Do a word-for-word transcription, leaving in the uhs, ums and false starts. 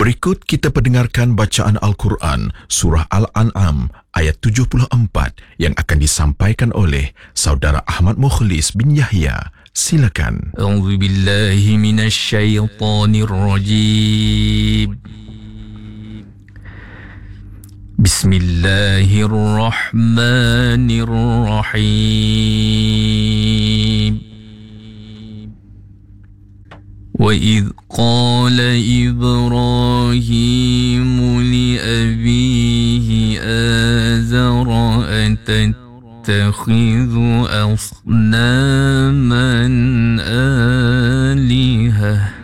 Berikut kita pendengarkan bacaan Al-Quran Surah Al-An'am ayat tujuh puluh empat yang akan disampaikan oleh Saudara Ahmad Mukhlis bin Yahya. Silakan. A'udzu billahi minasyaitonir rajim. Bismillahirrahmanirrahim. وَإِذْ قَالَ إِبْرَاهِيمُ لِأَبِيهِ آزَرَ أَتَتَّخِذُ أَصْنَامًا آلِهَةً